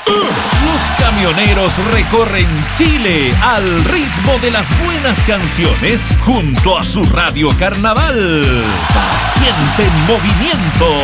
Los camioneros recorren Chile al ritmo de las buenas canciones junto a su radio carnaval. Para gente en movimiento.